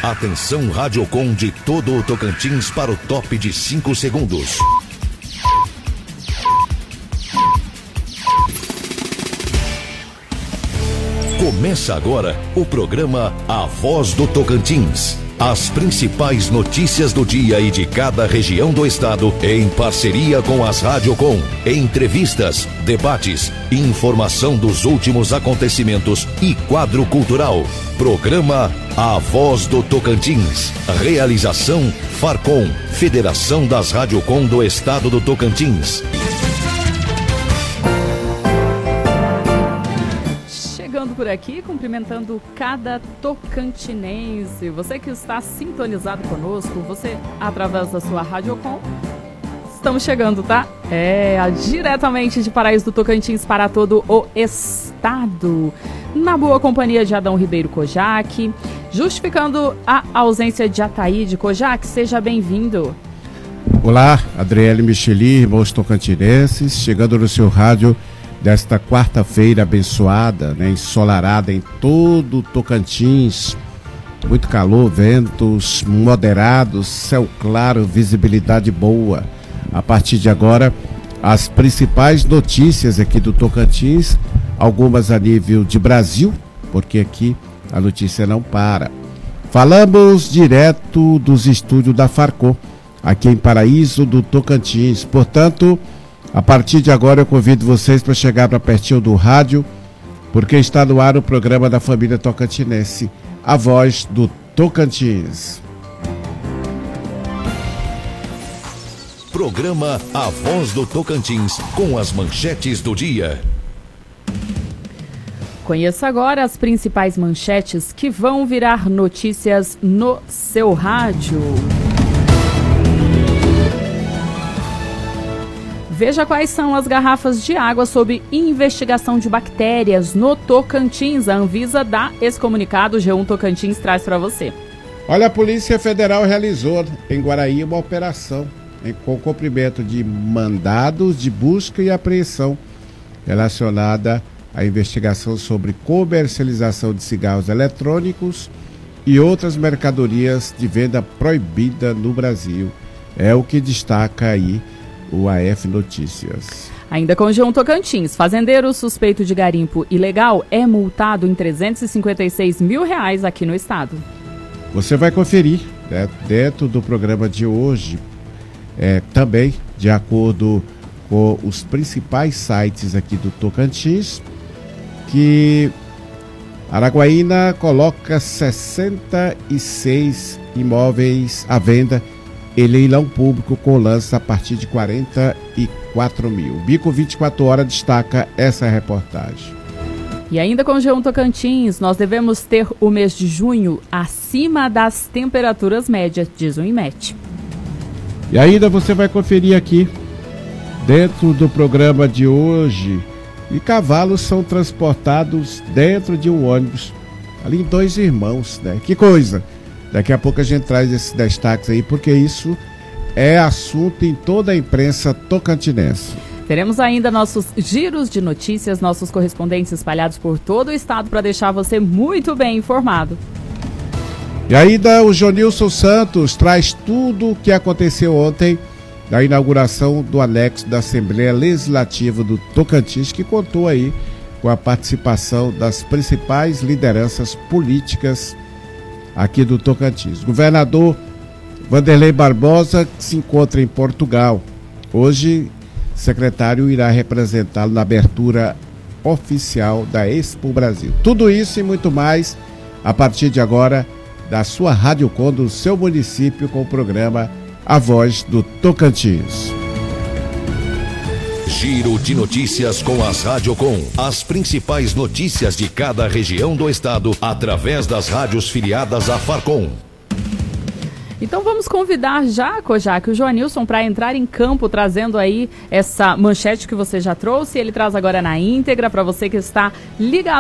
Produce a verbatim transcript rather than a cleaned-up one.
Atenção Radiocom de todo o Tocantins para o top de cinco segundos. Começa agora o programa A Voz do Tocantins. As principais notícias do dia e de cada região do estado, em parceria com as Radiocom. Entrevistas, debates, informação dos últimos acontecimentos e quadro cultural. Programa A Voz do Tocantins. Realização Farcom, Federação das Radiocom do Estado do Tocantins. Chegando por aqui, cumprimentando cada tocantinense. Você que está sintonizado conosco, você através da sua Radiocom. Estamos chegando, tá? É, diretamente de Paraíso do Tocantins para todo o estado. Na boa companhia de Adão Ribeiro Kojak, justificando a ausência de Ataíde Kojak, seja bem-vindo. Olá, Adriele Micheli, irmãos tocantinenses, chegando no seu rádio desta quarta-feira abençoada, né, ensolarada em todo o Tocantins. Muito calor, ventos moderados, céu claro, visibilidade boa. A partir de agora, as principais notícias aqui do Tocantins, algumas a nível de Brasil, porque aqui a notícia não para. Falamos direto dos estúdios da Farcom, aqui em Paraíso do Tocantins. Portanto, a partir de agora eu convido vocês para chegar para pertinho do rádio, porque está no ar o programa da família tocantinense, A Voz do Tocantins. Programa A Voz do Tocantins, com as manchetes do dia. Conheça agora as principais manchetes que vão virar notícias no seu rádio. Veja quais são as garrafas de água sob investigação de bactérias no Tocantins. A Anvisa dá esse comunicado, o G um Tocantins traz para você. Olha, a Polícia Federal realizou em Guaraí uma operação em, com cumprimento de mandados de busca e apreensão relacionada à investigação sobre comercialização de cigarros eletrônicos e outras mercadorias de venda proibida no Brasil. É o que destaca aí o A F Notícias. Ainda com o G um Tocantins, fazendeiro suspeito de garimpo ilegal é multado em trezentos e cinquenta e seis mil reais aqui no estado. Você vai conferir, né, dentro do programa de hoje, é, também de acordo com os principais sites aqui do Tocantins, que Araguaína coloca sessenta e seis imóveis à venda em leilão público com lance a partir de quarenta e quatro mil. Bico vinte e quatro horas destaca essa reportagem. E ainda com o G um Tocantins, nós devemos ter o mês de junho acima das temperaturas médias, diz o INMET. E ainda você vai conferir aqui, dentro do programa de hoje, e cavalos são transportados dentro de um ônibus, ali em Dois Irmãos, né? Que coisa! Daqui a pouco a gente traz esses destaques aí, porque isso é assunto em toda a imprensa tocantinense. Teremos ainda nossos giros de notícias, nossos correspondentes espalhados por todo o estado para deixar você muito bem informado. E ainda o Jonilson Santos traz tudo o que aconteceu ontem na inauguração do anexo da Assembleia Legislativa do Tocantins, que contou aí com a participação das principais lideranças políticas aqui do Tocantins. Governador Vanderlei Barbosa se encontra em Portugal. Hoje, o secretário irá representá-lo na abertura oficial da Expo Brasil. Tudo isso e muito mais a partir de agora da sua Radiocom do seu município com o programa A Voz do Tocantins. Giro de notícias com as Radiocom. As principais notícias de cada região do estado através das rádios filiadas à Farcom. Então vamos convidar já, Kojak, o Joanilson para entrar em campo, trazendo aí essa manchete que você já trouxe. Ele traz agora na íntegra para você que está ligado